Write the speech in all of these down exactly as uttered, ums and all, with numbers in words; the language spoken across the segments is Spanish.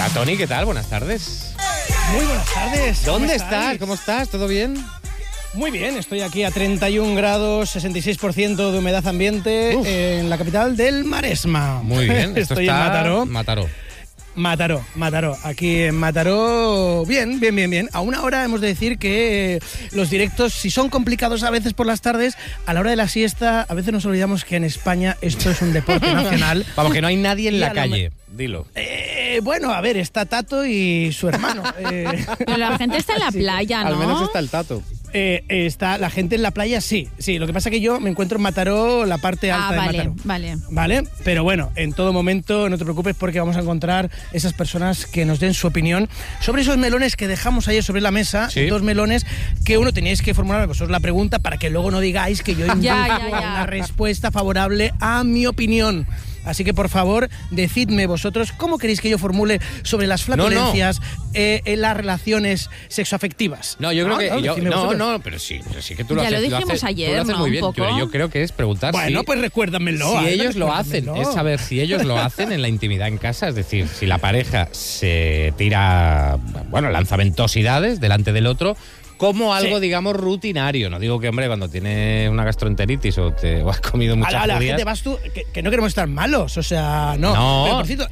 Tony, ¿qué tal? Buenas tardes. Muy buenas tardes. ¿Dónde estás? ¿Cómo estás? ¿Todo bien? Muy bien, estoy aquí a treinta y un grados, sesenta y seis por ciento de humedad ambiente Uf. en la capital del Maresma. Muy bien, esto estoy está en Mataró. Mataró. Mataró, Mataró. Aquí en Mataró, bien, bien, bien, bien. A una hora hemos de decir que los directos, si son complicados a veces por las tardes, a la hora de la siesta, a veces nos olvidamos que en España esto es un deporte nacional. Vamos, que no hay nadie en Y la a calle, me... dilo. Eh, bueno, a ver, está Tato y su hermano. eh. Pero la gente está en la playa, ¿no? Al menos está el Tato. Eh, está la gente en la playa, sí, sí. Lo que pasa es que yo me encuentro en Mataró, la parte alta ah, vale, de Mataró. Vale, Vale, pero bueno, en todo momento no te preocupes porque vamos a encontrar esas personas que nos den su opinión sobre esos melones que dejamos ayer sobre la mesa. ¿Sí? Dos melones que uno teníais que formular vosotros la pregunta para que luego no digáis que yo induzco ya, ya, ya. una respuesta favorable a mi opinión. Así que, por favor, decidme vosotros cómo queréis que yo formule sobre las flatulencias no, no. Eh, en las relaciones sexoafectivas. No, yo creo no, que... No, yo, no, no, pero sí, pero sí que tú lo ya haces. Ya lo dijimos lo haces, ayer, lo haces ¿no? muy bien. Un poco. Yo, yo creo que es preguntar bueno, si... pues recuérdamelo. Si ver, ellos lo hacen, es saber si ellos lo hacen en la intimidad en casa. Es decir, si la pareja se tira, bueno, lanza ventosidades delante del otro... como algo, sí. digamos, rutinario. No digo que, hombre, cuando tienes una gastroenteritis o, te, o has comido muchas a la, judías... A la gente vas tú, que, que no queremos estar malos, o sea, no. No. Pero, por cierto,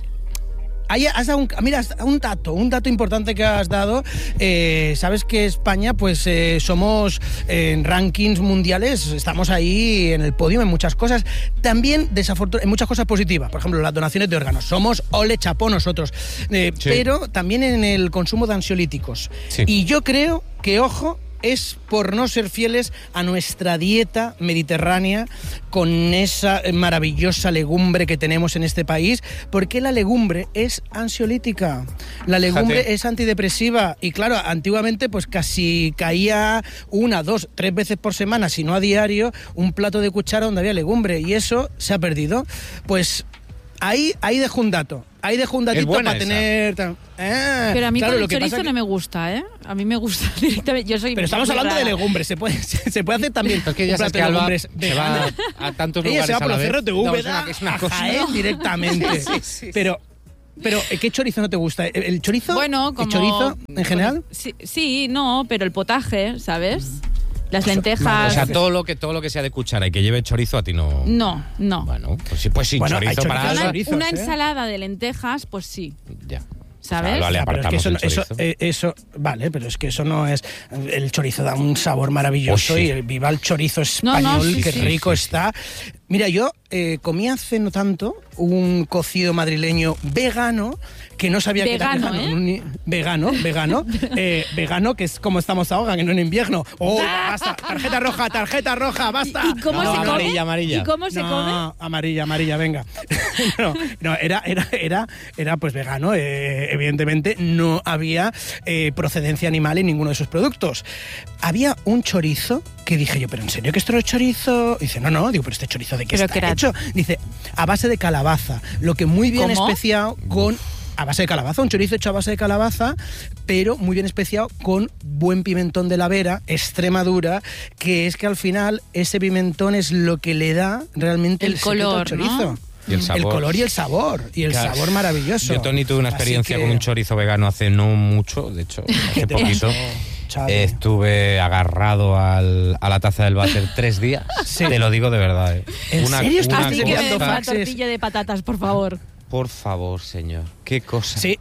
ahí has dado un, mira, un dato, un dato importante que has dado. Eh, Sabes que España, pues, eh, somos eh, en rankings mundiales, estamos ahí en el podio en muchas cosas. También, desafortunadamente, en muchas cosas positivas. Por ejemplo, las donaciones de órganos. Somos ole chapó nosotros. Eh, sí. Pero también en el consumo de ansiolíticos. Sí. Y yo creo que, ojo, es por no ser fieles a nuestra dieta mediterránea con esa maravillosa legumbre que tenemos en este país, porque la legumbre es ansiolítica, la legumbre Fíjate. es antidepresiva y claro, antiguamente pues casi caía una, dos, tres veces por semana, si no a diario, un plato de cuchara donde había legumbre y eso se ha perdido. Pues ahí, ahí dejo un dato. Ahí dejo un datito para esa. tener... Eh, pero a mí claro, con el chorizo que... no me gusta, ¿eh? A mí me gusta directamente. Yo soy pero estamos hablando rara. de legumbres. Se puede, se, se puede hacer también es que ya un plato que de legumbres se va a tantos Ella lugares se va a por la los cerros de Úbeda, no, es una, es una cosa, Jaén, ¿no? directamente. sí, sí, sí. Pero... Pero, ¿qué chorizo no te gusta? ¿El chorizo? Bueno, como... ¿El chorizo en general? Sí, sí, no, pero el potaje, ¿sabes? Las lentejas... O sea, todo lo que todo lo que sea de cuchara y que lleve chorizo a ti no... No, no. Bueno, pues sí, pues sin bueno, chorizo para... Una, chorizos, una ¿eh? ensalada de lentejas, pues sí. Ya. ¿Sabes? O sea, vale, pero es que eso, el eso, eh, eso, vale, pero es que eso no es... El chorizo da un sabor maravilloso oh, sí. y viva el chorizo español, no, no, sí, qué sí, rico sí, está. Mira, yo eh, comí hace no tanto un cocido madrileño vegano que no sabía vegano, que era vegano. ¿eh? Vegano, vegano, eh, vegano, que es como estamos ahora, que no en invierno. ¡Oh, basta! Tarjeta roja, tarjeta roja, basta. ¿Y cómo no, se come? Amarilla, amarilla. ¿Y cómo se no, come? Amarilla, amarilla, venga. no, no, era, era, era, era pues vegano. Eh, evidentemente no había eh, procedencia animal en ninguno de sus productos. Había un chorizo que dije yo, ¿pero en serio que esto no es chorizo? Y dice, no, no, digo, ¿pero este chorizo de qué ¿Pero está qué era? hecho? Dice, a base de calabaza, lo que muy bien ¿Cómo? especiado con... A base de calabaza, un chorizo hecho a base de calabaza, pero muy bien especiado con buen pimentón de la Vera, Extremadura, que es que al final ese pimentón es lo que le da realmente el, el color, al chorizo. ¿no? Y el, sabor. el color y el sabor, y el claro. sabor maravilloso. Yo, Tony, tuve una experiencia que... con un chorizo vegano hace no mucho, de hecho, hace poquito. Eh, estuve agarrado al, a la taza del váter tres días. Sí. Te lo digo de verdad. Eh. ¿En una, serio? Una Así que me des una faxes. tortilla de patatas, por favor. Por favor, señor. Qué cosa. Sí.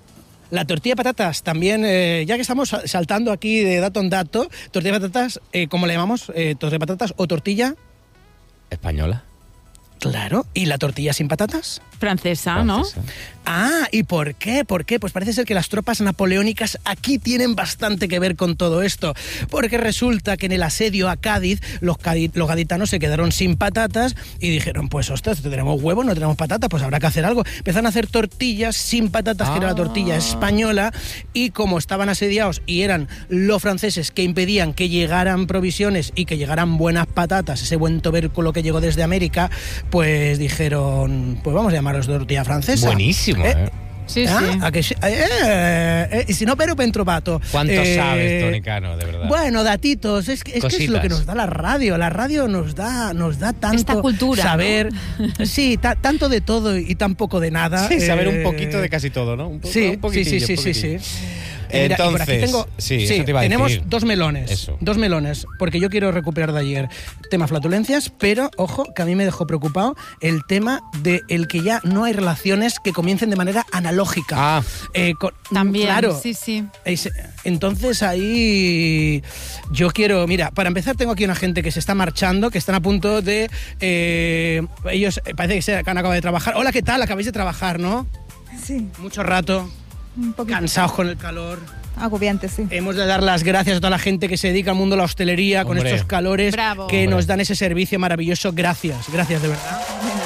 La tortilla de patatas también, eh, ya que estamos saltando aquí de dato en dato, tortilla de patatas, eh, ¿cómo le llamamos? Eh, ¿Tortilla de patatas o tortilla? ¿Española? Claro. ¿Y la tortilla sin patatas? Francesa, ¿no? Francesa. Ah, ¿y por qué? ¿Por qué? Pues parece ser que las tropas napoleónicas aquí tienen bastante que ver con todo esto, porque resulta que en el asedio a Cádiz los, cadi- los gaditanos se quedaron sin patatas y dijeron, pues ostras, tenemos huevos, no tenemos patatas, pues habrá que hacer algo. Empezaron a hacer tortillas sin patatas, ah. que era la tortilla española, y como estaban asediados y eran los franceses que impedían que llegaran provisiones y que llegaran buenas patatas, ese buen tubérculo que llegó desde América, pues dijeron, pues vamos a llamarlos tortilla francesa. Buenísimo, ¿eh? ¿eh? Sí, ¿Ah? sí. ¿A que sí? Eh, eh, y si no, pero ben trovato. ¿Cuánto Eh, sabes, Toni Cano, de verdad? Bueno, datitos. Es, que, es, que es lo que nos da la radio. La radio nos da, nos da tanto esta cultura, saber. ¿no? Sí, ta, tanto de todo y tan poco de nada. Sí, saber eh, un poquito de casi todo, ¿no? Un poco, Sí, un sí, poquitillo, sí, un sí, sí, sí. poquitillo. Eh, mira, y por aquí Entonces, tengo, sí, eso te iba a tenemos decir. dos melones. Eso. Dos melones, porque yo quiero recuperar de ayer tema flatulencias, pero ojo, que a mí me dejó preocupado el tema de el que ya no hay relaciones que comiencen de manera analógica. Ah. Eh, con- También, claro. sí, sí. Es- Entonces ahí yo quiero, mira, para empezar tengo aquí una gente que se está marchando, que están a punto de, eh, ellos eh, parece que se han acabado de trabajar. Hola, ¿qué tal? Acabáis de trabajar, ¿no? Sí, Mucho rato, un poquito cansados con el calor. agobiante, sí. Hemos de dar las gracias a toda la gente que se dedica al mundo de la hostelería con Hombre. estos calores Bravo. que Hombre. nos dan ese servicio maravilloso. Gracias, gracias de verdad.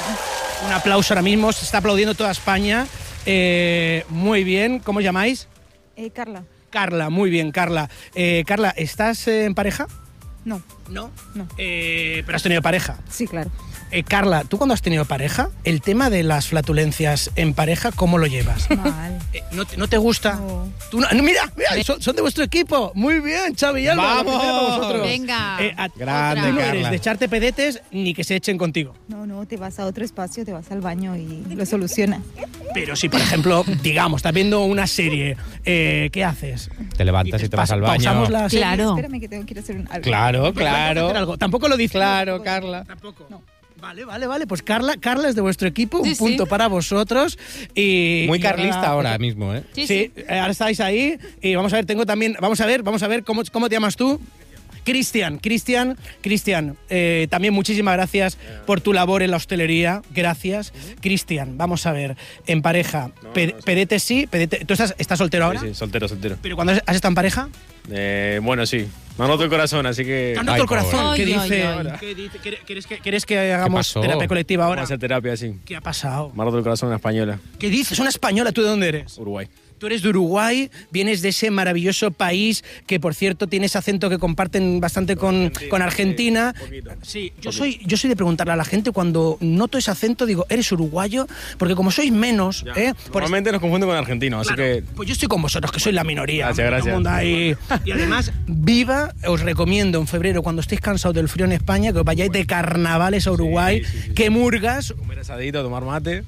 Un aplauso ahora mismo, se está aplaudiendo toda España. Eh, muy bien, ¿cómo os llamáis? Eh, Carla, Carla, muy bien, Carla. Eh, Carla, ¿estás eh, en pareja? no, No. no. Eh, pero has tenido pareja. Sí, claro. Eh, Carla, ¿tú cuando has tenido pareja, el tema de las flatulencias en pareja, cómo lo llevas? Mal. Eh, ¿no, te, ¿No te gusta? No. Tú no- no, mira, mira, son, son de vuestro equipo. Muy bien, Xavi y Alba. la ¡Vamos! primera para vosotros. Venga. Eh, a- Grande, tú no Carla. eres de echarte pedetes ni que se echen contigo. No, no, te vas a otro espacio, te vas al baño y lo solucionas. Pero si, por ejemplo, digamos, estás viendo una serie, eh, ¿qué haces? Te levantas y Dices, te vas "Pas- al baño. Pausamos la serie". Claro. Espérame que tengo que ir a hacer un, algo. Claro, Vamos a hacer claro. algo. Tampoco lo dices. Claro, Carla. Tampoco. Vale, vale, vale. Pues Carla, Carla es de vuestro equipo, un Sí, sí. punto para vosotros. Y, Muy y carlista ahora mismo, ¿eh? Sí, Sí, sí. eh, ahora estáis ahí y vamos a ver, tengo también, vamos a ver, vamos a ver cómo, cómo te llamas tú. Cristian, Cristian, Cristian, eh, también muchísimas gracias por tu labor en la hostelería, gracias. Cristian, vamos a ver, en pareja, pe- pedete sí, pedete, ¿tú estás, estás soltero ahora? Sí, sí, soltero, soltero. Pero cuando has has estado en pareja, Eh, bueno, sí. Me ha roto el corazón, así que ¿te han Ay, roto el corazón? pobre. ¿Qué Ay, ay, dice? ay. ¿Qué dice? ¿Quieres- ¿Quieres que, quieres que hagamos pasó? terapia colectiva vamos a ahora? hacer terapia así. ¿Qué ha pasado? Me ha roto el corazón una española, ¿Qué dices? Una española, ¿tú de dónde eres? Uruguay. Tú eres de Uruguay, vienes de ese maravilloso país que, por cierto, tiene ese acento que comparten bastante con, con Argentina. sí, poquito. Sí, yo soy, yo soy de preguntarle a la gente cuando noto ese acento, digo, ¿eres uruguayo? Porque como sois menos, Ya. ¿eh? Por Normalmente nos confunden con argentinos, así Claro, que pues yo estoy con vosotros, que sois la minoría. Gracias, Todo el gracias. mundo ahí. Y además, viva, os recomiendo en febrero, cuando estéis cansados del frío en España, que os vayáis de carnavales a Uruguay, sí, sí, sí. que murgas. comer asadito, tomar mate.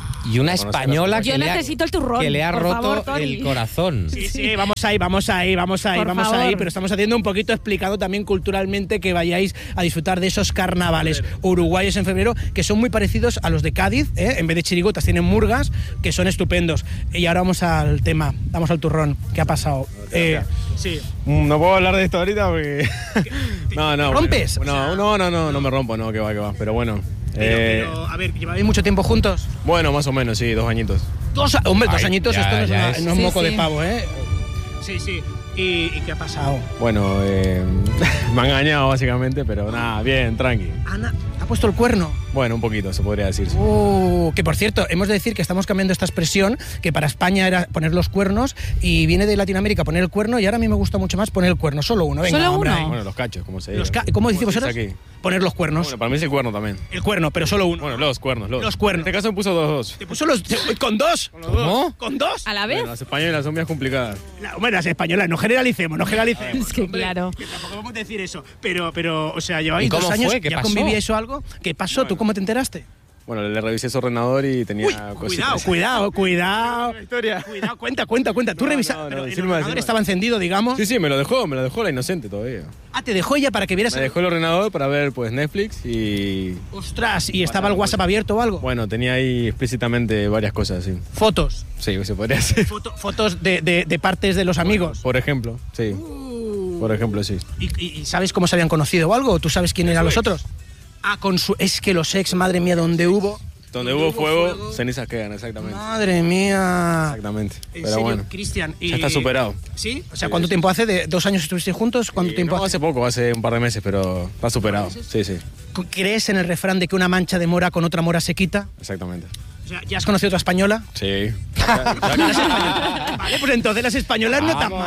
Y una Conocer española las que Yo le, ha, necesito el turrón, que le ha por roto favor, Toni. el corazón. Sí, sí, vamos ahí, vamos ahí, vamos ahí, Por vamos favor. ahí, pero estamos haciendo un poquito explicado también culturalmente que vayáis a disfrutar de esos carnavales uruguayos en febrero, que son muy parecidos a los de Cádiz, ¿eh? En vez de chirigotas tienen murgas, que son estupendos. Y ahora vamos al tema, vamos al turrón, ¿qué ha pasado? Eh, sí. Mm, No puedo hablar de esto ahorita porque... no, no. rompes? bueno, O sea- no, no, no, no me rompo, no, que va, que va. Pero bueno. Pero, eh, pero, a ver, ¿lleváis mucho tiempo juntos? bueno, más o menos, sí, dos añitos. Dos, a- hombre, dos Ay, añitos, ya, esto no es, ya una- es. no es Sí, moco de sí. pavo, ¿eh? Sí, sí. ¿Y, y qué ha pasado? Bueno, eh, me ha engañado básicamente, pero nada, bien, tranqui. Ana, ¿ha puesto el cuerno? Bueno, un poquito, se podría decir. sí. Uh, que por cierto, hemos de decir que estamos cambiando esta expresión, que para España era poner los cuernos y viene de Latinoamérica poner el cuerno y ahora a mí me gusta mucho más poner el cuerno, solo uno. Venga, ¿Solo hombre, uno? ahí. Bueno, los cachos, como se dice. Los ca- ¿Cómo decís vosotros? aquí? Poner los cuernos. Bueno, para mí es el cuerno también. El cuerno, pero solo uno. Bueno, los cuernos, los. Los cuernos. En este caso me puso dos, dos. ¿Te puso los con dos? ¿Cómo? ¿Con dos? ¿A la vez? Bueno, las españolas son bien complicadas. La- hombre, las españolas, no generalicemos, no generalicemos. Es que Hombre, claro. que tampoco podemos decir eso. Pero, pero, o sea, lleváis ¿Y cómo dos años, fue? ¿Qué ¿ya pasó? convivíais o algo? ¿Qué pasó? ¿Tú cómo te enteraste? Bueno, le revisé su ordenador y tenía Uy, cositas. cuidado, cuidado, cuidado. Una historia. Cuidado, cuenta, cuenta, cuenta. Tú No, revisas, no, no, pero el decirme, ordenador decirme. estaba encendido, digamos. Sí, sí, me lo dejó, me lo dejó la inocente todavía. Ah, te dejó ella para que vieras. Me dejó el ordenador para ver pues Netflix y Ostras, ¿y estaba el WhatsApp abierto o algo? bueno, tenía ahí explícitamente varias cosas, sí. Fotos. Sí, se podría hacer. Foto- fotos de, de- de partes de los amigos. Por ejemplo, sí. Uh. Por ejemplo, sí. ¿Y, y- y sabes cómo se habían conocido o algo? ¿O tú sabes quién eran los otros? Ah, con su. Es que los ex, madre mía, donde hubo. Donde hubo fuego, cenizas quedan, exactamente. Madre mía. Exactamente. En Pero serio, bueno, Cristian. y- ya está superado. ¿Sí? O sea, Sí, ¿cuánto sí. tiempo hace? ¿De dos años estuvisteis juntos? ¿Cuánto Y tiempo no, hace? hace poco, hace un par de meses, pero está superado. Sí, sí, ¿Crees en el refrán de que una mancha de mora con otra mora se quita? exactamente. O sea, ¿ya has conocido otra española? Sí. Ya- ya- Vale, pues entonces las españolas no tan Vamos. mal, ¿no?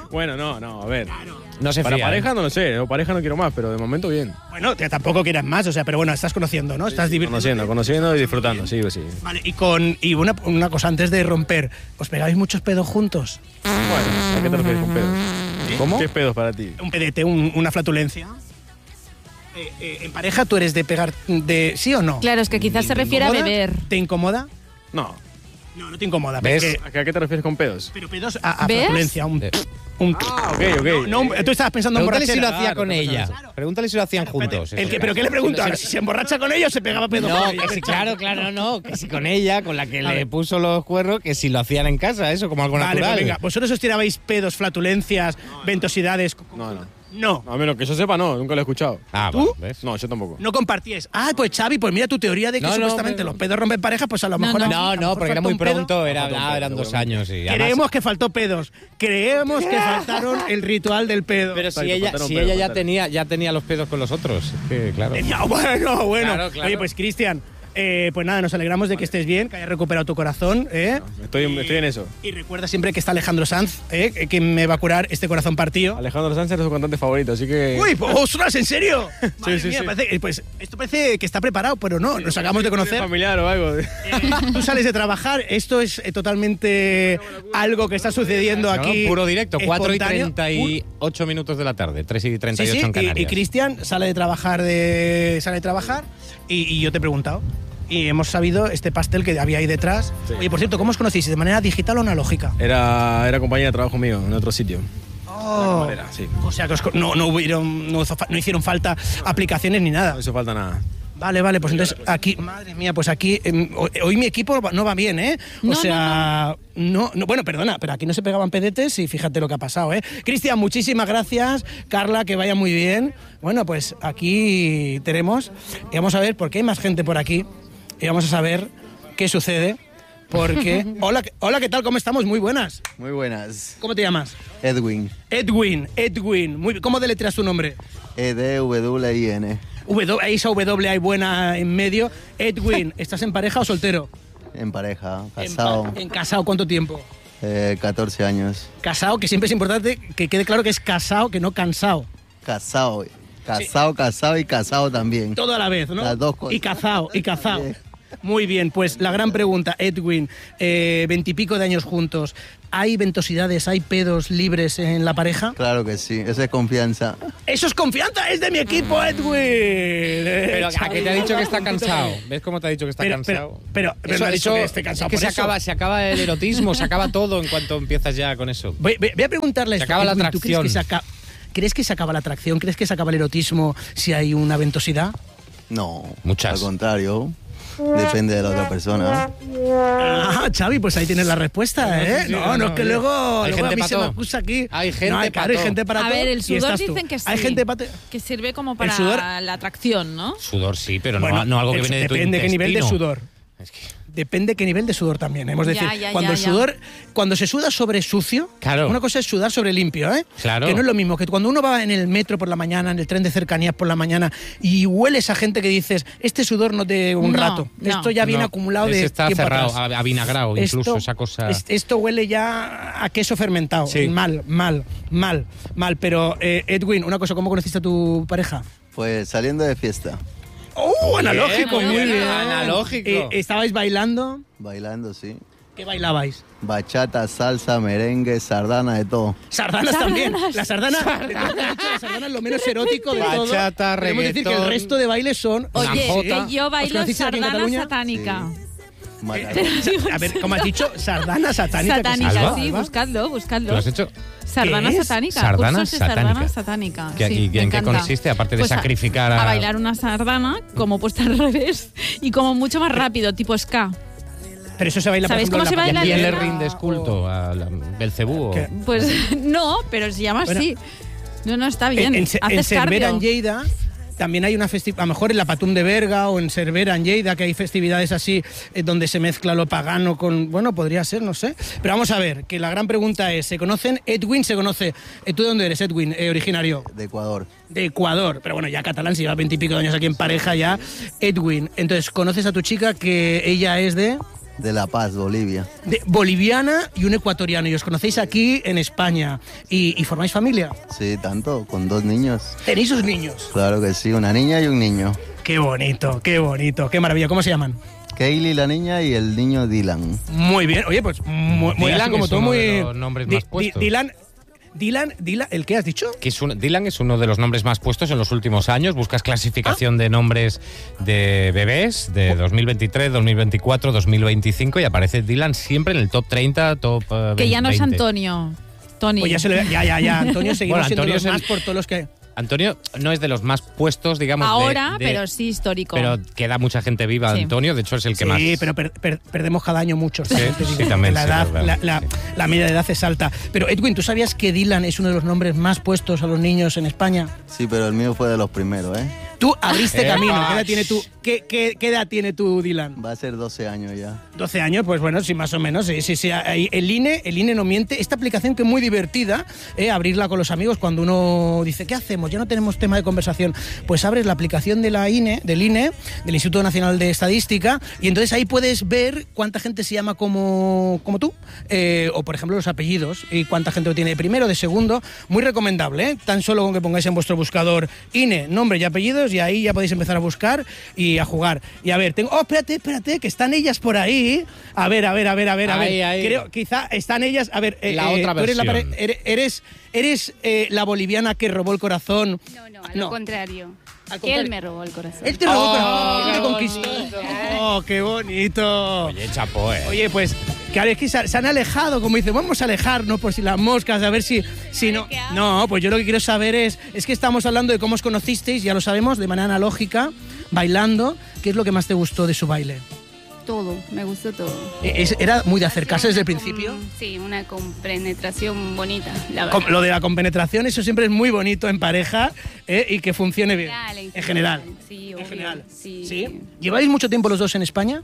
Bueno, no, no, a ver. No se Para fía, pareja ¿eh? no lo sé, o pareja no quiero más, pero de momento bien. Bueno, que tampoco quieras más, o sea, pero bueno, estás conociendo, ¿no? Estás divirtiendo. Conociendo, conociendo y disfrutando, sí, pues sí. Vale, y con y una, una cosa antes de romper, ¿os pegabais muchos pedos juntos? Bueno, ¿a qué te refieres con pedos? ¿Cómo? ¿Qué es pedos para ti? Un pedete, un- una flatulencia. Eh, eh, en pareja tú eres de pegar de sí o no. Claro, es que quizás se ¿Te refiere a incomoda? beber. ¿Te incomoda? No. No, no te incomoda. ¿Ves? porque- ¿A qué te refieres con pedos? pero pedos a, a ¿Ves? flatulencia, un, Eh. un Ah, ok, ok. No, no, un- tú estabas pensando en Pregúntale si lo borrachera. hacía Claro, con no pasa ella. nada. Pregúntale si lo hacían juntos. El eso. que, ¿Pero qué le pregunto ahora? ¿Si se emborracha con ella o se pegaba pedos No, con ella? que sí, claro, claro, no. Que si con ella, con la que A le ver. puso los cuernos, que si lo hacían en casa, eso, como algo Vale, natural. pues venga, ¿vosotros os tirabais pedos, flatulencias, ventosidades? No, no. No. A menos que yo sepa, no, nunca lo he escuchado. Ah, ¿Tú? bueno, ¿ves? No, yo tampoco. No compartíais. Ah, pues Xavi, pues mira tu teoría de que No, no, supuestamente pero- los pedos rompen parejas, pues a lo mejor... no. aquí, a No, lo no, mejor porque era falta muy un pedo. pronto, era, Falta un ah, pedo, eran dos seguramente. años. Y además- Creemos que faltó pedos. Creemos que faltaron el ritual del pedo. pero si Falta, ella, faltaron si pedos, ella ya faltaron. tenía, ya tenía los pedos con los otros. Es que, claro. Tenía- bueno, bueno. Claro, claro. Oye, pues Cristian, eh, pues nada, nos alegramos de que estés bien, que hayas recuperado tu corazón. ¿eh? Estoy, estoy en eso. Y recuerda siempre que está Alejandro Sanz, ¿eh? que me va a curar este corazón partido. Alejandro Sánchez es su cantante favorito, así que... ¡Uy, pues, ostras, en serio! Madre sí, mía, sí. parece- eh, pues esto parece que está preparado, pero no, nos acabamos de ¿Es conocer. familiar o algo? Eh, tú sales de trabajar, esto es eh, totalmente algo que está sucediendo No, aquí. puro directo, cuatro y espontáneo. treinta y ocho minutos de la tarde, tres y treinta y Sí, ocho sí, en y, Canarias. y Cristian sale de trabajar de sale de trabajar y, y yo te he preguntado. Y hemos sabido este pastel que había ahí detrás. Sí. Oye, por cierto, ¿cómo os conocéis? ¿De manera digital o analógica? Era, era compañía de trabajo mío en otro sitio. Oh. Camarera, sí. O sea, que os co- no, no, hubieron, no, hizo fa- no hicieron falta aplicaciones ni nada. No hizo falta nada. Vale, vale, pues entonces aquí, madre mía, pues aquí, em, ho- hoy mi equipo no va bien, ¿eh? O No, sea, no, no, bueno, perdona, pero aquí no se pegaban pedetes y fíjate lo que ha pasado, ¿eh? Cristian, muchísimas gracias. Carla, que vaya muy bien. Bueno, pues aquí tenemos, y vamos a ver por qué hay más gente por aquí, y vamos a saber qué sucede, porque... hola, ¿qué- hola, ¿qué tal? ¿Cómo estamos? Muy buenas. Muy buenas. ¿Cómo te llamas? Edwin. Edwin, Edwin. Muy, ¿Cómo deletreas tu nombre? E D W I N. W, hay esa W hay buena en medio. Edwin, ¿estás en pareja o soltero? En pareja, En, casado. pa- en casado, ¿cuánto tiempo? eh, catorce años. Casado, que siempre es importante que quede claro que es casado, que no cansado. Casado. Casado, casado y casado también. Todo a la vez, ¿no? Las dos cosas. Y cazao, y cazao. Bien. Muy bien, pues la gran pregunta, Edwin, eh, veintipico de años juntos, ¿hay ventosidades, hay pedos libres en la pareja? Claro que sí, esa es confianza. ¡Eso es confianza! ¡Es de mi equipo, Edwin! Pero ¿a qué te ha dicho que está cansado? ¿Ves cómo te ha dicho que está Pero, cansado? pero, pero, pero Eso- no ha dicho eso- que esté cansado es que por se eso. acaba, se acaba el erotismo, se acaba todo en cuanto empiezas ya con eso. Voy, voy- voy a preguntarle Se esto, acaba la Edwin, ¿tú crees atracción. que se aca- ¿Crees que se acaba la atracción? ¿Crees que se acaba el erotismo si hay una ventosidad? No. Muchas. Al contrario. Depende de la otra persona. Ah, Xavi, pues ahí tienes la respuesta, ¿eh? sí, sí, no, no, no, no, es que sí. luego, Hay luego a gente mí pa' se me todo. acusa aquí. Hay gente no, pa' claro, hay todo. gente para A todo. ver, el y sudor estás tú. dicen que sí. Hay gente para... Que sirve como para sudor- la atracción, ¿no? Sudor sí, pero Bueno, no, no algo que pero viene de tu depende qué nivel de intestino. sudor. Es que- Depende qué nivel de sudor también. Hemos de Ya, decir, ya, cuando ya, el ya. sudor, cuando se suda sobre sucio, Claro. una cosa es sudar sobre limpio, ¿eh? Claro. Que no es lo mismo que cuando uno va en el metro por la mañana, en el tren de cercanías por la mañana y hueles a gente que dices, este sudor no de un No, rato, no. esto ya viene No, acumulado ese de está tiempo cerrado, atrás. a- avinagrado, incluso, esa cosa. es- Esto huele ya a queso fermentado. Sí. Mal, mal, mal, mal. Pero, eh, Edwin, una cosa, ¿cómo conociste a tu pareja? Pues saliendo de fiesta, ¡Oh, analógico! muy Muy bien, bien. analógico. Eh, ¿Estabais bailando? bailando, sí. ¿Qué bailabais? Bachata, salsa, merengue, sardana, de todo. Sardanas, Sardanas. también. La sardana, de todo lo que has dicho, la sardana es lo menos erótico de todo. Bachata, Podemos decir que el reggaetón, resto de bailes son... Una Oye, jota. que yo ¿Os bailo conocéis aquí en sardana Cataluña? satánica. Matador. A ver, ¿cómo has dicho? Sardana satánica. ¿qué es Satánica, eso? sí, Alba? buscadlo, buscadlo. ¿Lo has hecho? Sardana ¿Qué es? satánica. Sardana cursos de sardana satánica. satánica. ¿Qué- sí, y me en qué encanta. consiste, aparte de Pues a- sacrificar a- a bailar una sardana como puesta al revés y como mucho más rápido, tipo ska. Pero eso se baila, por ¿Sabéis ejemplo, cómo en se la baila ¿Y el quién le Elena? rindes culto? ¿A la- Belcebú? o- ¿Qué? Pues no, pero se llama Bueno. así. No, no, está bien. En, en, Se- en Haces Cervera, cardio. en Lleida, también hay una festividad, a lo mejor en la Patum de Berga o en Cervera, en Lleida, que hay festividades así eh, donde se mezcla lo pagano con... Bueno, podría ser, no sé. Pero vamos a ver, que la gran pregunta es, ¿se conocen? Edwin se conoce. Eh, ¿Tú de dónde eres, Edwin? Eh, originario. De Ecuador. De Ecuador. Pero bueno, ya catalán, si lleva veintipico de años aquí en pareja ya. Edwin, entonces, ¿conoces a tu chica que ella es de...? De La Paz, Bolivia. De boliviana y un ecuatoriano. Y os conocéis aquí en España. ¿Y, y formáis familia? Sí, tanto, con dos niños. ¿Tenéis dos niños? Claro que sí, una niña y un niño. Qué bonito, qué bonito, qué maravilla. ¿Cómo se llaman? Kaylee, la niña, y el niño Dylan. Muy bien. Oye, pues muy, muy Dylan así como es todo uno muy... de los nombres Di- más Di- puestos. Dylan... Dylan, Dylan, ¿el qué has dicho? Que es un- Dylan es uno de los nombres más puestos en los últimos años. Buscas clasificación de nombres de bebés de dos mil veintitrés, dos mil veinticuatro, dos mil veinticinco y aparece Dylan siempre en el top treinta, top eh, veinte. Que ya no es Antonio. Tony. Pues ya se le ve- ya, ya, ya. Antonio seguimos Bueno, siendo Antonio los es el- más por todos los que... Antonio no es de los más puestos, digamos. de- Ahora, de- pero sí histórico. Pero queda mucha gente viva, Sí. Antonio. De hecho, es el que Sí, más. pero per- per- perdemos cada año muchos. Sí, también te sí, digo, también, la, sí, edad, es verdad, la, la- sí. la media de edad es alta. Pero Edwin, ¿tú sabías que Dylan es uno de los nombres más puestos a los niños en España? Sí, pero el mío fue de los primeros, ¿eh? Tú abriste Eh, camino. ¿Qué ah, edad tiene tú? ¿Qué, qué, qué edad tiene tú, Dylan? Va a ser doce años ya. doce años, pues bueno, sí, más o menos. Sí, sí, sí. Ahí El I N E, el I N E no miente. Esta aplicación que es muy divertida, eh, abrirla con los amigos cuando uno dice, ¿qué hacemos? Ya no tenemos tema de conversación. Pues abres la aplicación de la I N E, del I N E, del Instituto Nacional de Estadística, y entonces ahí puedes ver cuánta gente se llama como, como tú, eh, o por ejemplo los apellidos, y cuánta gente lo tiene de primero, de segundo. Muy recomendable, ¿eh? Tan solo con que pongáis en vuestro buscador I N E, nombre y apellidos, y ahí ya podéis empezar a buscar y a jugar. Y a ver, tengo... Oh, espérate, espérate, que están ellas por ahí. A ver, a ver, a ver, a ver, a ver. Ahí, ahí. Creo, quizá están ellas... A ver, La eh, otra tú eres la, versión. pare- eres, eres, eres, eh, la boliviana que robó el corazón. No, no, al No. contrario. Al Que él contrario. me robó el corazón. Él te robó Oh, el corazón, él te qué conquistó. bonito. Oh, qué bonito. Oye, chapo, eh. Oye, pues, claro, es que se, se han alejado, como dice, vamos a alejarnos por si las moscas, a ver si, si no... No, pues yo lo que quiero saber es, es que estamos hablando de cómo os conocisteis, ya lo sabemos, de manera analógica, bailando. ¿Qué es lo que más te gustó de su baile? Todo, me gustó todo. ¿Es- ¿Era muy de acercarse desde el Una principio? con- sí, una compenetración bonita, la verdad. Com- Lo de la compenetración, eso siempre es muy bonito en pareja, ¿eh? Y que funcione bien. General, En general. Sí, En obvio, general. sí. ¿Sí? ¿Lleváis mucho tiempo los dos en España?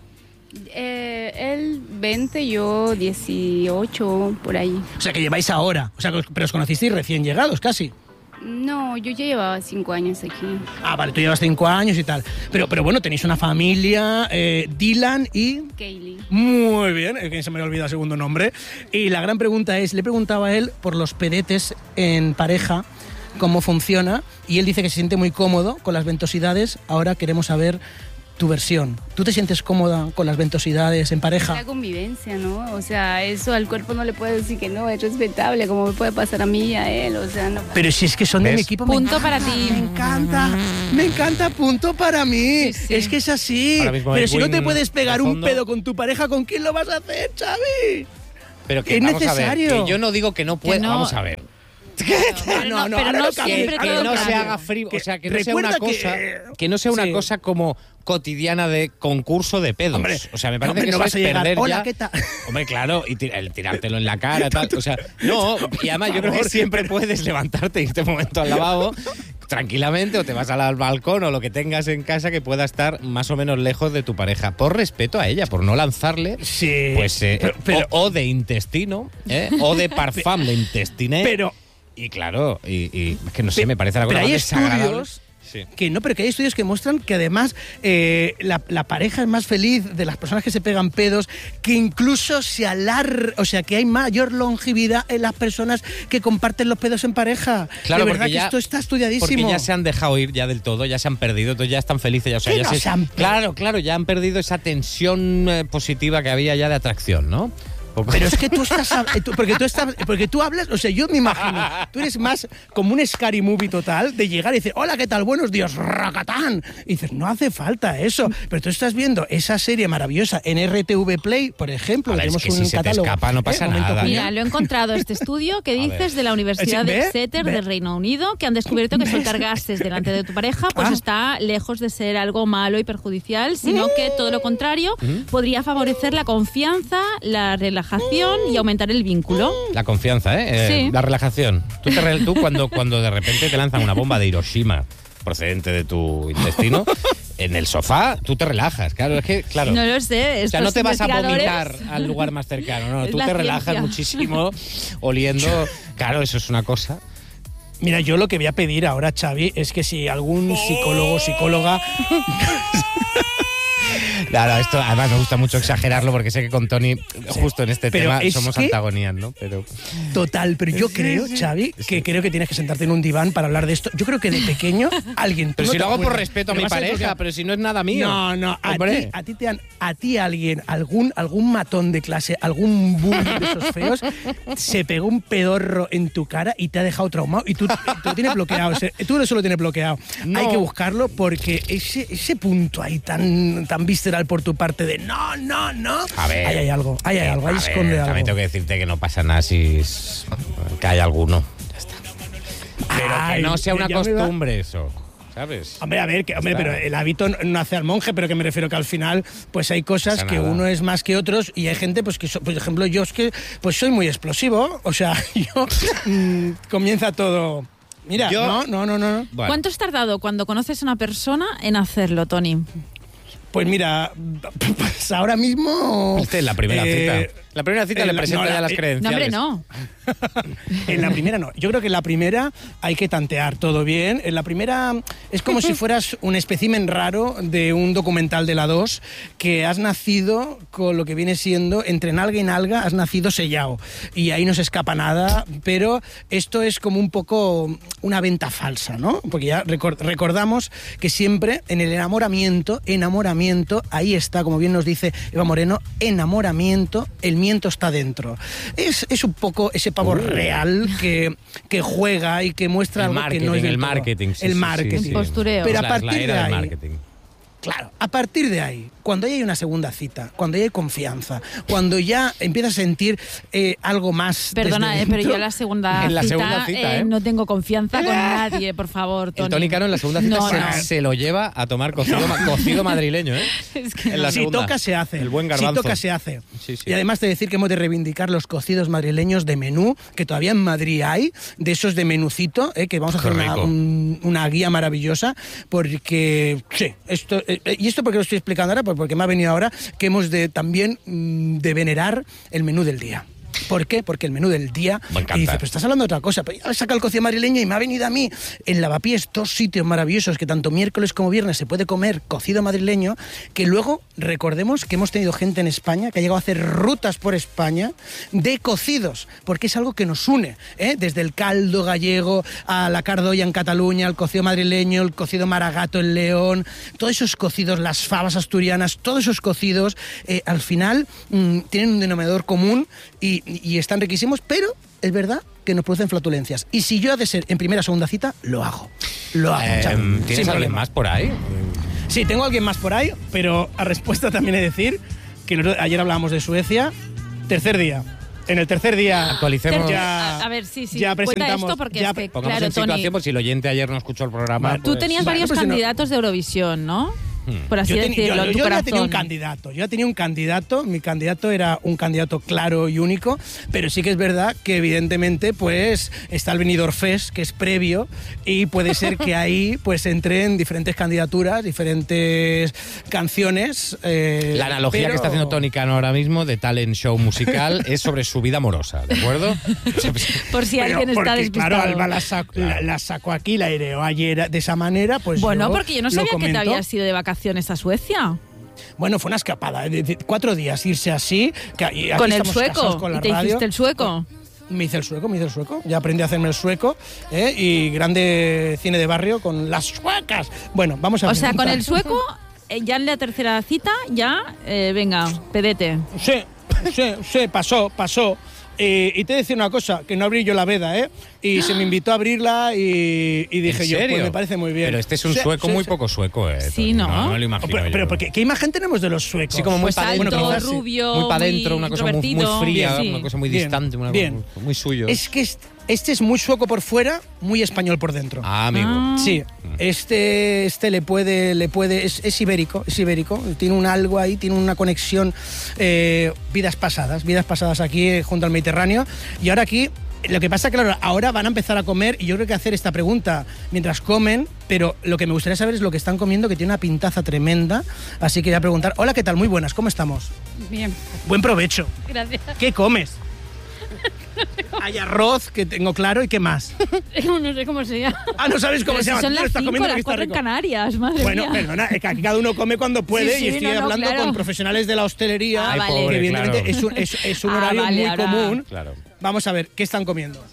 Eh, él veinte, yo dieciocho, por ahí. O sea, que lleváis ahora. O sea, que os- pero os conocisteis recién llegados, casi. No, yo ya llevaba cinco años aquí. Ah, vale, tú llevas cinco años y tal. Pero, pero bueno, tenéis una familia, eh, Dylan y... Kaylee. Muy bien, es que se me había olvidado el segundo nombre. Y la gran pregunta es, le preguntaba a él por los pedetes en pareja, cómo funciona, y él dice que se siente muy cómodo con las ventosidades. Ahora queremos saber tu versión. ¿Tú te sientes cómoda con las ventosidades en pareja? La convivencia, ¿no? O sea, eso al cuerpo no le puede decir que no, es respetable, como me puede pasar a mí y a él, o sea, no. Pero si es que son de ¿Ves? mi equipo... me Punto encanta, para ti. Me encanta, me encanta, punto para mí. Sí, sí. Es que es así. Ahora mismo Pero si no Edwin te puedes pegar de un fondo. pedo con tu pareja, ¿con quién lo vas a hacer, Xavi? Pero que es vamos necesario. a ver, que yo no digo que no pueda. no. Vamos a ver. Pero no, pero ahora no lo cambio. siempre Que todo no se cambia. haga frío, Que o sea, que no sea recuerda una que- cosa, que no sea una Sí. cosa como cotidiana de concurso de pedos. Hombre, o sea, me parece hombre, que no eso vas es a llegar, perder "Hola, ya. ¿qué tal?". Hombre, claro, y tir- el tirártelo en la cara, tal. O sea, no, y además yo creo que favor, siempre puedes levantarte en este momento al lavabo tranquilamente o te vas al balcón o lo que tengas en casa que pueda estar más o menos lejos de tu pareja. Por respeto a ella, por no lanzarle Sí. pues eh, pero, pero, o, o de intestino, ¿eh? O de parfum de intestiné. pero- Y claro, y, y es que no sé, Pe- me parece la cosa pero hay más desagradable. estudios Sí. que no, pero que hay estudios que muestran que además eh, la, la pareja es más feliz de las personas que se pegan pedos, que incluso se alarga, o sea, que hay mayor longevidad en las personas que comparten los pedos en pareja. Claro, de verdad porque que ya- esto está estudiadísimo. Porque ya se han dejado ir ya del todo, ya se han perdido, entonces ya están felices. Ya, o sea, ¿Qué ya no se- se han perdido? claro, claro, ya han perdido esa tensión eh, positiva que había ya de atracción, ¿no? Poco- Pero es que tú estás, hab- tú- porque tú estás, porque tú hablas, o sea, yo me imagino, tú eres más como un scary movie total de llegar y decir, hola, ¿qué tal? Buenos días, racatán. Y dices, no hace falta eso. Pero tú estás viendo esa serie maravillosa en R T V Play, por ejemplo, Ahora, que es tenemos que un si se te catálogo. escapa, no pasa Momento nada. cuñado. Mira, lo he encontrado este estudio que ver. dices de la Universidad ¿Ve? de Exeter ¿Ve? del Reino Unido, que han descubierto que soltar gases delante de tu pareja pues Ah. está lejos de ser algo malo y perjudicial, sino que todo lo contrario podría favorecer la confianza, la relajación y aumentar el vínculo. La confianza, ¿eh? Eh, Sí. La relajación. Tú, te re- tú cuando, cuando de repente te lanzan una bomba de Hiroshima procedente de tu intestino, en el sofá, tú te relajas. Claro, es que, claro. No lo sé. O sea, no estos te vas a investigadores- vomitar al lugar más cercano, no, Es tú la te relajas ciencia. muchísimo oliendo. Claro, eso es una cosa. Mira, yo lo que voy a pedir ahora, Xavi, es que si algún psicólogo o psicóloga Claro, esto además me gusta mucho exagerarlo porque sé que con Tony, justo en este Pero tema, es somos que- antagonías, ¿no? Pero Total, pero yo Sí, creo, sí. Xavi, Sí. que creo que tienes que sentarte en un diván para hablar de esto. Yo creo que de pequeño alguien... tú Pero no si te lo hago por acuerdas, respeto a pero mi vas ver pareja, porque- pero si no es nada mío. No, no, a Hombre. ti, a ti te han, a ti alguien, algún, algún matón de clase, algún bully de esos feos, se pegó un pedorro en tu cara y te ha dejado traumado y tú, tú lo tienes bloqueado, ese- tú eso lo tienes bloqueado. No. Hay que buscarlo porque ese, ese punto ahí tan, tan visceral por tu parte de no, no, no, A ver. ahí hay algo, ahí hay algo, ahí A ver, esconde algo. También tengo que decirte que no pasa nada si es- que hay alguno. Ya está. Pero Ay, que no sea una ya me va- costumbre eso, ¿sabes? Hombre, a ver, que, hombre, Está. pero el hábito no hace al monje, pero que me refiero que al final pues hay cosas Pasa que nada. uno es más que otros y hay gente pues que, so- por ejemplo, yo es que pues soy muy explosivo, o sea, yo mm, comienza todo... Mira, Yo- no, no, no, no. Bueno, ¿Cuánto has tardado cuando conoces a una persona en hacerlo, Tony? Pues mira, pues ahora mismo... Este es la primera eh, cita. La primera cita eh, le la- presenta no, ya la- las eh, No, credenciales. hombre, no. En la primera no. Yo creo que en la primera hay que tantear todo bien. En la primera es como si fueras un espécimen raro de un documental de la dos que has nacido con lo que viene siendo entre nalga y nalga, has nacido sellado. Y ahí no se escapa nada, pero esto es como un poco una venta falsa, ¿no? Porque ya recor- recordamos que siempre en el enamoramiento, enamoramiento, ahí está, como bien nos dice Eva Moreno, enamoramiento, el miento está dentro. Es, es un poco ese pavo real que, que juega y que muestra El algo que no marketing, es del el todo. marketing, sí, el sí, marketing. sí, sí. Postureo. Pero Es a la- es la partir era de del ahí, marketing. claro, a partir de ahí, cuando ya hay una segunda cita, cuando ya hay confianza, cuando ya empiezas a sentir eh, algo más Perdona, desde eh, pero dentro, yo en la segunda En la cita, segunda cita, eh, ¿eh? no tengo confianza con nadie, por favor, Tony. El Tony Cano en la segunda cita No, se, no. se lo lleva a tomar cocido, ma- cocido madrileño, ¿eh? Es que En la si segunda. toca, se hace. El buen si garbanzo. toca, se hace. Sí, sí. Y además de decir que hemos de reivindicar los cocidos madrileños de menú, que todavía en Madrid hay, de esos de menucito, eh, que vamos a Qué hacer una, rico. un- una guía maravillosa, porque, sí, esto, eh, y esto porque lo estoy explicando ahora, pues porque me ha venido ahora que hemos de también mm, de venerar el menú del día. ¿Por qué? Porque el menú del día... Me encanta. Y dice, pero estás hablando de otra cosa. Pero ya saca el cocido madrileño y me ha venido a mí en Lavapiés dos sitios maravillosos que tanto miércoles como viernes se puede comer cocido madrileño, que luego recordemos que hemos tenido gente en España que ha llegado a hacer rutas por España de cocidos, porque es algo que nos une, ¿eh? Desde el caldo gallego a la cardoya en Cataluña, el cocido madrileño, el cocido maragato en León, todos esos cocidos, las fabas asturianas, todos esos cocidos, eh, al final mm, tienen un denominador común y, y están riquísimos, pero es verdad que nos producen flatulencias. Y si yo ha de ser en primera o segunda cita, lo hago. Lo hago. Eh, Xavi, ¿Tienes sin alguien problema. más por ahí? Sí, tengo a alguien más por ahí, pero a respuesta también he de decir que nosotros- ayer hablábamos de Suecia, tercer día. En el tercer día Actualicemos. ya, a, a ver, sí, sí. ya Cuenta presentamos. esto porque ya es que, Pongamos claro, en Tony, situación, por si el oyente ayer no escuchó el programa. Vale, tú pues- tenías Vale, varios pues si no- candidatos de Eurovisión, ¿no? Por así yo, ten- decirlo, yo- en tu yo ya corazón. tenía un candidato, yo ya tenía un candidato, mi candidato era un candidato claro y único, pero sí que es verdad que evidentemente pues está el Benidorm Fest, que es previo, y puede ser que ahí pues entren diferentes candidaturas, diferentes canciones. eh, La analogía pero- que está haciendo Tony Cano ahora mismo de talent show musical es sobre su vida amorosa, ¿de acuerdo? Por si Pero alguien está porque, despistado. claro, Alba la, sac- la- la sacó aquí, la aireó ayer de esa manera, pues Bueno, yo porque yo no lo sabía que te comento. habías ido de vacaciones a Suecia. Bueno, fue una escapada, de- de cuatro días irse así. Que, y aquí Con el estamos casados sueco. con la ¿Y te radio. hiciste el sueco? Me hice el sueco, me hice el sueco. Ya aprendí a hacerme el sueco. ¿eh? Y grande cine de barrio con las suecas. Bueno, vamos a O sea, con preguntar. el sueco, eh, ya en la tercera cita, ya, eh, venga, pedete. Sí, sí, sí, pasó, pasó. Eh, y te decía una cosa, que no abrí yo la veda, ¿eh? Y se me invitó a abrirla y, y dije ¿En yo, serio? pues me parece muy bien. Pero este es un Sí, sueco sí, muy sí. poco sueco, ¿eh? Sí, Tony? ¿no? No, no me lo imagino Pero, yo. pero porque, ¿qué imagen tenemos de los suecos? Sí, como muy Pues para alto, adentro. quizás sí. rubio, Muy para adentro, muy una cosa muy, muy introvertido. fría, Sí. una cosa muy Bien, distante, una bien. cosa muy suyo. Es que este, este es muy sueco por fuera, muy español por dentro. Ah, amigo. Ah. Sí, este, este le puede, le puede, es, es ibérico, es ibérico, tiene un algo ahí, tiene una conexión, eh, vidas pasadas, vidas pasadas aquí eh, junto al Mediterráneo, y ahora aquí, lo que pasa que claro, ahora van a empezar a comer, y yo creo que hacer esta pregunta mientras comen, pero lo que me gustaría saber es lo que están comiendo, que tiene una pintaza tremenda, así que voy a preguntar, hola, ¿qué tal? Muy buenas, ¿cómo estamos? Bien, Buen provecho. gracias. ¿Qué comes? Hay arroz, que tengo claro, ¿y qué más? No sé cómo se llama. Ah, no sabes cómo Pero se si llama. son Tú las estás cinco, comiendo las que está cuatro en rico. Canarias, madre Bueno, mía. perdona, es que aquí cada uno come cuando puede Sí, sí, y estoy no, no, hablando claro. con profesionales de la hostelería, Ah, Ay, vale. pobre, que evidentemente claro. es un, es, es un Ah, horario vale, muy ahora- común. Claro. Vamos a ver, ¿qué están comiendo?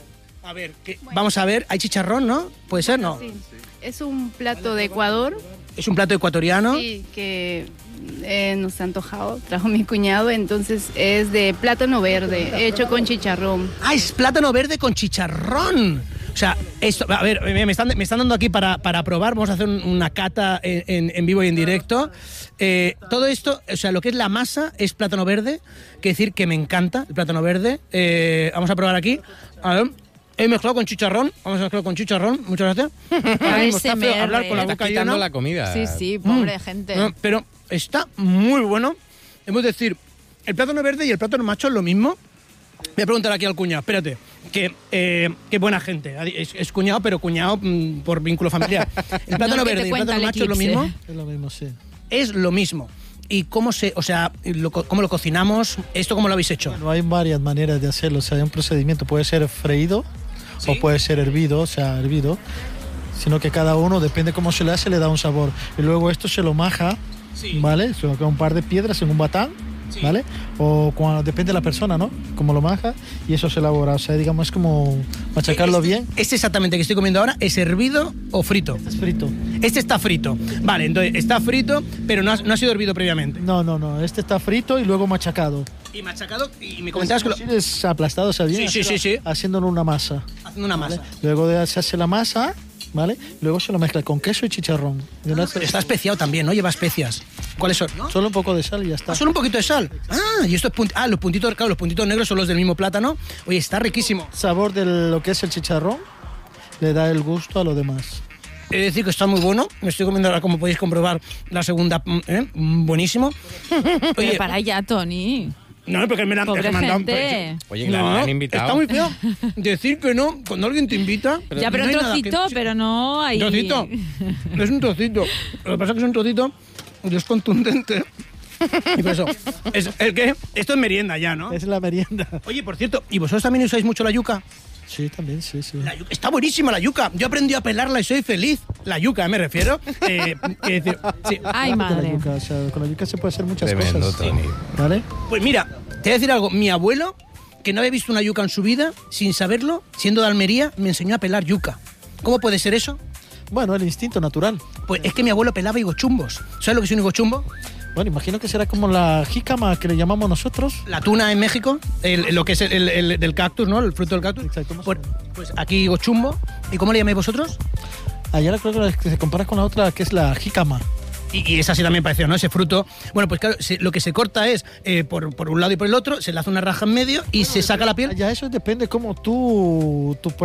A ver, ¿qué- vamos a ver, hay chicharrón, ¿no? ¿Puede ser? No. Sí. Es un plato de Ecuador, Es un plato ecuatoriano. sí, que eh, nos ha antojado, trajo mi cuñado, entonces es de plátano verde, hecho con chicharrón. Ah, es plátano verde con chicharrón. O sea, esto, a ver, me están, me están dando aquí para, para probar, vamos a hacer un- una cata en, en- en vivo y en directo. Eh, todo esto, o sea, lo que es la masa es plátano verde, que decir que me encanta el plátano verde. Eh, vamos a probar aquí. A ver, he mezclado con chicharrón, vamos a mezclar con chicharrón, muchas gracias. Ahora mismo está feo hablar con la Está boca quitando llena. la comida. Sí, sí, pobre Mm. gente. No, pero está muy bueno. Hemos de decir, el plátano verde y el plátano macho es lo mismo. Voy a preguntar aquí al cuñado, espérate, que eh, qué buena gente. Es, es cuñado, pero cuñado mm, por vínculo familiar. El plátano No, que te verde y el cuenta plátano el macho es lo eclipse. mismo. Es lo mismo, sí. Es lo mismo. ¿Y cómo se, o sea, lo, co- cómo lo cocinamos? ¿Esto cómo lo habéis hecho? Bueno, hay varias maneras de hacerlo. O sea, hay un procedimiento, puede ser freído o puede ser hervido, o sea, hervido. Sino que cada uno, depende cómo se le hace, le da un sabor. Y luego esto se lo maja, ¿vale? Se lo queda un par de piedras en un batán, ¿vale? O cuando, depende de la persona, ¿no? Cómo lo maja y eso se elabora. O sea, digamos, es como machacarlo Este- bien. Este exactamente que estoy comiendo ahora, ¿es hervido o frito? Es frito. Este está frito. Vale, entonces está frito, pero no ha, no ha sido hervido previamente. No, no, no. Este está frito y luego machacado. Y machacado, y me comentabas que lo... Es, es aplastado, o sea, bien, Sí, sí, sí, sí. haciéndolo una masa. haciendo una masa. Luego de hacerse la masa, ¿vale? Luego se lo mezcla con queso y chicharrón. Y una- Está especiado también, ¿no? Lleva especias. ¿Cuáles son? ¿No? Solo un poco de sal y ya está. Ah, solo un poquito de sal. Ah, y estos punt- ah, los puntitos, claro, los puntitos negros son los del mismo plátano. Oye, está riquísimo. Sabor de lo que es el chicharrón le da el gusto a lo demás. He de decir que está muy bueno. Me estoy comiendo ahora, como podéis comprobar, la segunda. mm, ¿eh? Mm, Buenísimo. Oye, Oye, para ya, Tony. no, porque me la Pobre me han dado- gente. Oye, que No, la han invitado. está muy feo. Decir que no, cuando alguien te invita. ya, pero no un hay nada que- trocito, pero no hay... Un trocito. Es un trocito. Lo que pasa es que es un trocito y es contundente. Y por eso. Es, ¿el qué? Esto es merienda ya, ¿no? Es la merienda. Oye, por cierto, ¿y vosotros también usáis mucho la yuca? Sí, también, sí, sí. La yuca- Está buenísima la yuca. Yo aprendí a pelarla y soy feliz. La yuca, me refiero. Eh, que decir, sí. Ay, Con la madre. yuca, o sea, con la yuca se puede hacer muchas Tremendo, cosas. Tony. ¿Vale? Pues mira, te voy a decir algo. Mi abuelo, que no había visto una yuca en su vida, sin saberlo, siendo de Almería, me enseñó a pelar yuca. ¿Cómo puede ser eso? Bueno, el instinto natural. Pues es que mi abuelo pelaba higochumbos. ¿Sabes lo que es un higochumbo? Bueno, imagino que será como la jícama que le llamamos nosotros. La tuna en México, el- lo que es el, el- el del cactus, ¿no? El fruto del cactus. Exacto, más o Pues, menos. pues aquí higochumbo. ¿Y cómo le llamáis vosotros? Allá creo que la- que se compara con la otra, que es la jícama. Y, y esa sí también pareció, ¿no? Ese fruto. Bueno, pues claro, se- lo que se corta es eh, por, por un lado y por el otro, se le hace una raja en medio y se saca la piel. Ya eso depende cómo tú, tu